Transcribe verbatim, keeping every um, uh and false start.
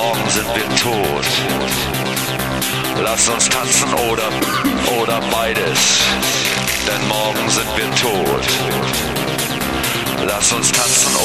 morgen sind wir tot. Lass uns tanzen oder, oder beides, denn morgen sind wir tot. Lass uns tanzen